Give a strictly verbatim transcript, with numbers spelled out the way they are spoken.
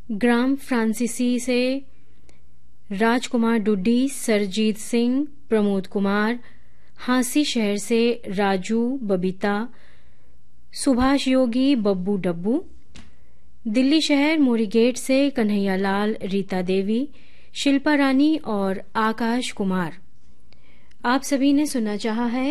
ग्राम फ्रांसीसी से राजकुमार डुड्डी, सरजीत सिंह, प्रमोद कुमार, हांसी शहर से राजू, बबीता, सुभाष योगी, बब्बू डब्बू, दिल्ली शहर मोरी गेट से कन्हैया लाल, रीता देवी, शिल्पा रानी और आकाश कुमार। आप सभी ने सुनना चाहा है